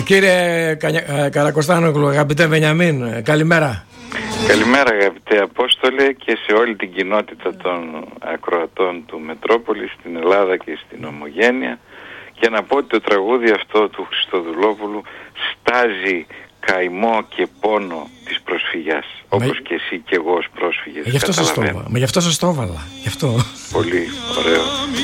Κύριε Καρακοστάνογλου, αγαπητέ Βενιαμίν, καλημέρα. Καλημέρα αγαπητέ Απόστολε και σε όλη την κοινότητα των ακροατών του Μετρόπολη, στην Ελλάδα και στην Ομογένεια, και να πω ότι το τραγούδι αυτό του Χριστοδουλόπουλου στάζει καημό και πόνο της προσφυγιάς, όπως και εσύ και εγώ ως πρόσφυγες. Γι' αυτό σας το έβαλα. Γι' αυτό σας το έβαλα. Γι' αυτό. Πολύ ωραίο.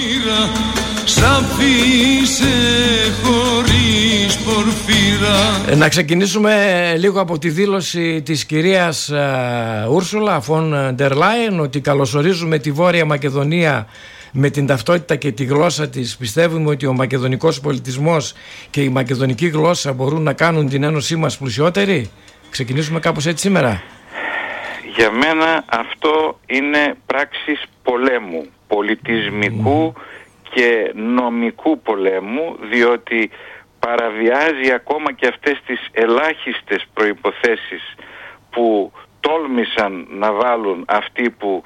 Να ξεκινήσουμε λίγο από τη δήλωση της κυρίας Ούρσουλα Φον ντερ Λάιεν, ότι καλωσορίζουμε τη Βόρεια Μακεδονία με την ταυτότητα και τη γλώσσα της. Πιστεύουμε ότι ο μακεδονικός πολιτισμός και η μακεδονική γλώσσα μπορούν να κάνουν την ένωσή μας πλουσιότερη. Ξεκινήσουμε κάπως έτσι σήμερα. Για μένα αυτό είναι πράξεις πολέμου, πολιτισμικού και νομικού πολέμου, διότι παραβιάζει ακόμα και αυτές τις ελάχιστες προϋποθέσεις που τόλμησαν να βάλουν αυτοί που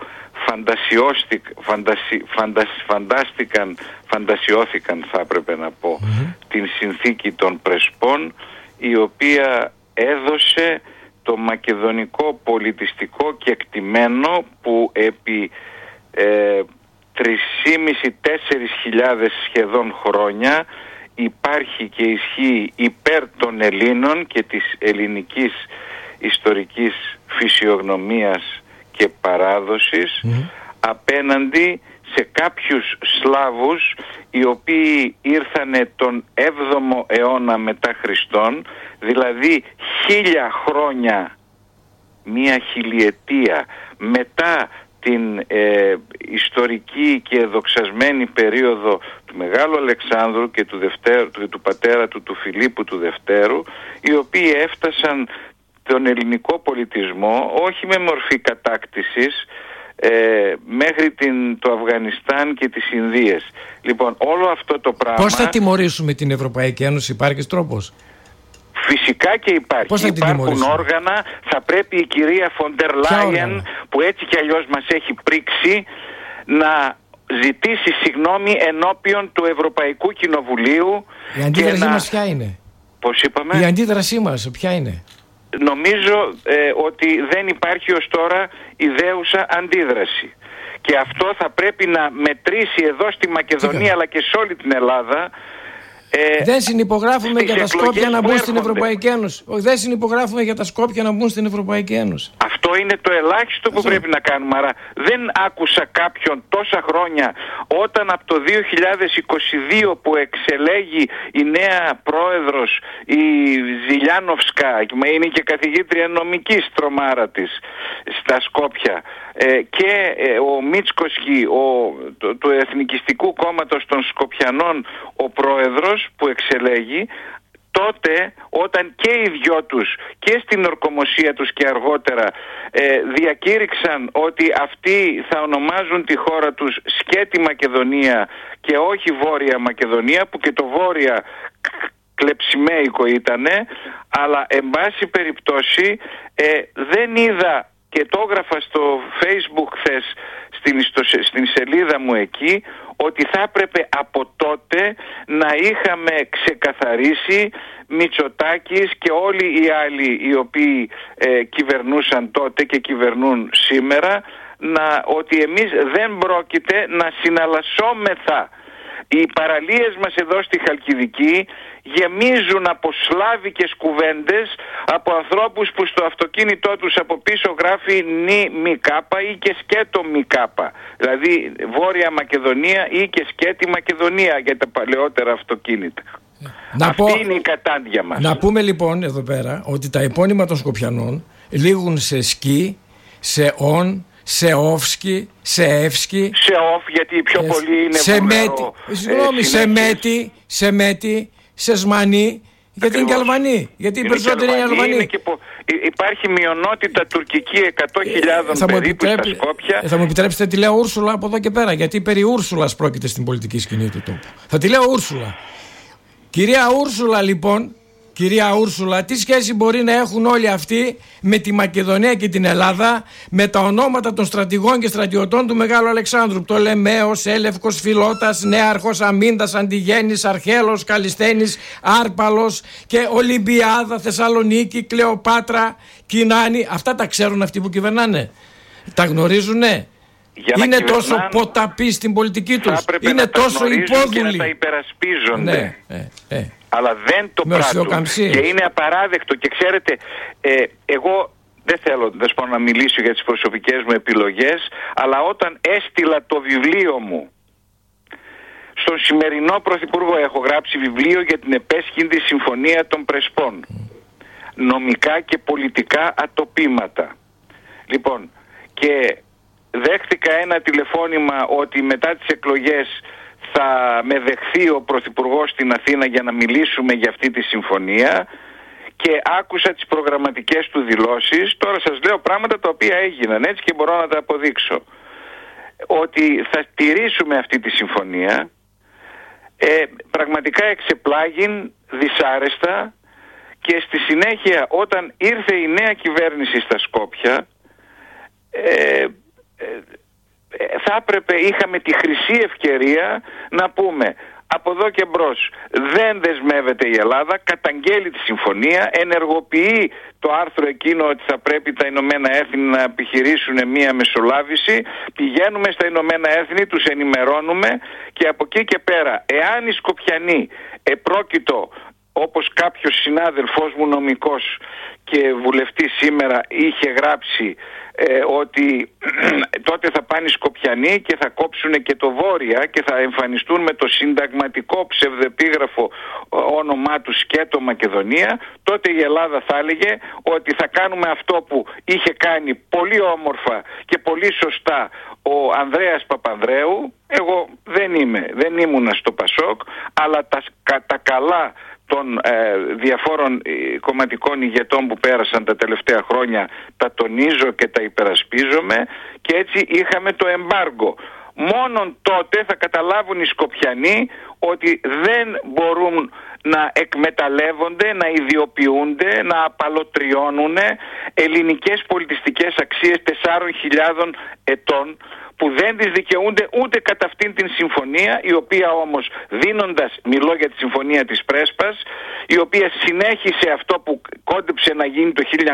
φαντασιώθηκαν θα έπρεπε να πω, την συνθήκη των Πρεσπών, η οποία έδωσε το μακεδονικό πολιτιστικό κεκτημένο που επί 3.500-4.000 σχεδόν χρόνια υπάρχει και ισχύει υπέρ των Ελλήνων και της ελληνικής ιστορικής φυσιογνωμίας και παράδοσης απέναντι σε κάποιους Σλάβους οι οποίοι ήρθανε τον 7ο αιώνα μετά Χριστόν, δηλαδή 1000 χρόνια, μία χιλιετία μετά την ιστορική και δοξασμένη περίοδο του Μεγάλου Αλεξάνδρου και του πατέρα του Φιλίππου του Δευτέρου, οι οποίοι έφτασαν τον ελληνικό πολιτισμό όχι με μορφή κατάκτησης μέχρι το Αφγανιστάν και τις Ινδίες. Λοιπόν, όλο αυτό το πράγμα... Πώς θα τιμωρήσουμε την Ευρωπαϊκή Ένωση, υπάρχει τρόπος? Φυσικά και υπάρχει. Υπάρχουν όργανα. Θα πρέπει η κυρία Φον ντερ Λάιεν, που έτσι κι αλλιώς μας έχει πρίξει, να ζητήσει συγγνώμη ενώπιον του Ευρωπαϊκού Κοινοβουλίου. Η αντίδρασή μας ποια είναι? Πώς είπαμε? Η αντίδρασή μας ποια είναι? Νομίζω ότι δεν υπάρχει ως τώρα ιδέουσα αντίδραση. Και αυτό θα πρέπει να μετρήσει εδώ στη Μακεδονία αλλά και σε όλη την Ελλάδα. Δεν συνυπογράφουμε για τα Σκόπια να μπουν στην Ευρωπαϊκή Ένωση. Δεν συνυπογράφουμε για τα Σκόπια να μπουν στην Ευρωπαϊκή Ένωση. Αυτό είναι το ελάχιστο που πρέπει να κάνουμε. Άρα δεν άκουσα κάποιον τόσα χρόνια, όταν από το 2022 που εξελέγει η νέα πρόεδρος η Ζηλιάνοφσκα, είναι και καθηγήτρια νομικής τρομάρα της στα Σκόπια, και ο Μίτσκοσκι του Εθνικιστικού Κόμματος των Σκοπιανών, ο πρόεδρος που εξελέγει, τότε όταν και οι δυο τους και στην ορκομοσία τους και αργότερα διακήρυξαν ότι αυτοί θα ονομάζουν τη χώρα τους Σκέτη Μακεδονία και όχι Βόρεια Μακεδονία, που και το Βόρεια κλεψιμέικο ήτανε, αλλά εν πάση περιπτώσει δεν είδα, και το έγραφα στο Facebook χθες στην σελίδα μου εκεί, ότι θα έπρεπε από τότε να είχαμε ξεκαθαρίσει, Μητσοτάκης και όλοι οι άλλοι οι οποίοι κυβερνούσαν τότε και κυβερνούν σήμερα, ότι εμείς δεν πρόκειται να συναλλασσόμεθα. Οι παραλίες μας εδώ στη Χαλκιδική γεμίζουν από σλάβικες κουβέντες, από ανθρώπους που στο αυτοκίνητό τους από πίσω γράφει νι μη κάπα ή και σκέτο μη κάπα, δηλαδή Βόρεια Μακεδονία ή και Σκέτη Μακεδονία για τα παλαιότερα αυτοκίνητα. Αυτή είναι η κατάντια μας. Να πούμε λοιπόν εδώ πέρα ότι τα επώνυμα των Σκοπιανών λήγουν σε σκι, σε ον, σε όφσκι, σε εύσκι, σε όφ, γιατί πιο πολύ είναι σε μέτη, σε μέτη, σε σμανί, γιατί είναι και Αλβανοί, γιατί οι περισσότεροι είναι Αλβανοί. Υπάρχει μειονότητα τουρκική 100.000 περίπου στα Σκόπια. Θα μου επιτρέψετε τη λέω Ούρσουλα από εδώ και πέρα, γιατί περί Ούρσουλας πρόκειται στην πολιτική σκηνή του τόπου. Θα τη λέω Ούρσουλα. Κυρία Ούρσουλα, λοιπόν, κυρία Ούρσουλα, τι σχέση μπορεί να έχουν όλοι αυτοί με τη Μακεδονία και την Ελλάδα, με τα ονόματα των στρατηγών και στρατιωτών του Μεγάλου Αλεξάνδρου, Πτολεμαίος, Έλευκος, Φιλότας, Νέαρχος, Αμίντας, Αντιγένης, Αρχέλος, Καλισθένης, Άρπαλος και Ολυμπιάδα, Θεσσαλονίκη, Κλεοπάτρα, Κινάνη. Αυτά τα ξέρουν αυτοί που κυβερνάνε? Τα γνωρίζουνε? Είναι τόσο ποταποί στην πολιτική τους? Είναι τόσο υπόδουλοι? Και να τα υπερασπίζονται. Ναι. Αλλά δεν το πράττουν. Και είναι απαράδεκτο. Και ξέρετε, εγώ δεν θέλω να μιλήσω για τις προσωπικές μου επιλογές, αλλά όταν έστειλα το βιβλίο μου στον σημερινό Πρωθυπουργό, έχω γράψει βιβλίο για την επέσχυντη συμφωνία των Πρεσπών, νομικά και πολιτικά ατοπήματα. Λοιπόν, και δέχτηκα ένα τηλεφώνημα ότι μετά τις εκλογές θα με δεχθεί ο Πρωθυπουργός στην Αθήνα για να μιλήσουμε για αυτή τη συμφωνία, και άκουσα τις προγραμματικές του δηλώσεις. Τώρα σας λέω πράγματα τα οποία έγιναν έτσι και μπορώ να τα αποδείξω. Ότι θα τηρήσουμε αυτή τη συμφωνία. Πραγματικά εξεπλάγην δυσάρεστα, και στη συνέχεια όταν ήρθε η νέα κυβέρνηση στα Σκόπια, θα έπρεπε, είχαμε τη χρυσή ευκαιρία να πούμε από εδώ και μπρος δεν δεσμεύεται η Ελλάδα, καταγγέλει τη συμφωνία, ενεργοποιεί το άρθρο εκείνο ότι θα πρέπει τα Ηνωμένα Έθνη να επιχειρήσουν μία μεσολάβηση, πηγαίνουμε στα Ηνωμένα Έθνη, τους ενημερώνουμε, και από εκεί και πέρα, εάν οι Σκοπιανοί επρόκειτο, όπως κάποιος συνάδελφός μου νομικός και βουλευτής σήμερα είχε γράψει, ότι τότε θα πάνε οι Σκοπιανοί και θα κόψουν και το Βόρεια και θα εμφανιστούν με το συνταγματικό ψευδεπίγραφο όνομά τους σκέτο Μακεδονία, τότε η Ελλάδα θα έλεγε ότι θα κάνουμε αυτό που είχε κάνει πολύ όμορφα και πολύ σωστά ο Ανδρέας Παπανδρέου. Εγώ δεν ήμουνα στο Πασόκ, αλλά τα καλά των διαφόρων κομματικών ηγετών που πέρασαν τα τελευταία χρόνια τα τονίζω και τα υπερασπίζομαι, και έτσι είχαμε το εμπάργκο. Μόνον τότε θα καταλάβουν οι Σκοπιανοί ότι δεν μπορούν να εκμεταλλεύονται, να ιδιοποιούνται, να απαλωτριώνουν ελληνικές πολιτιστικές αξίες 4.000 ετών, που δεν τις δικαιούνται ούτε κατά αυτήν την συμφωνία, η οποία όμως δίνοντας, μιλώ για τη συμφωνία της Πρέσπας, η οποία συνέχισε αυτό που κόντεψε να γίνει το